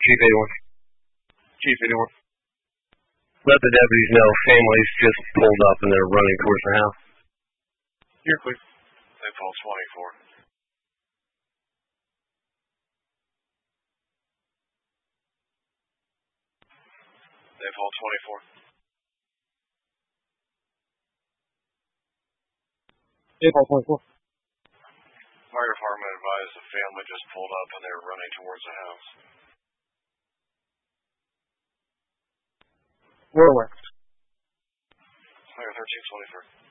Chief 81. Chief 81. Let the deputies know families just pulled up and they're running towards the house. You're clear. They pulled 24. They pulled 24. April 24. Fire department advised the family just pulled up and they were running towards the house. We're aware. Fire 1324.